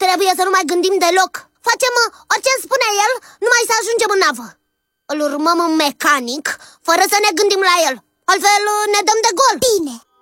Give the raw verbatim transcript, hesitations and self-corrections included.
trebuie să nu mai gândim deloc. Facem orice îmi spune el, numai să ajungem în navă. Îl urmăm în mecanic, fără să ne gândim la el. Altfel ne dăm de gol. Bine.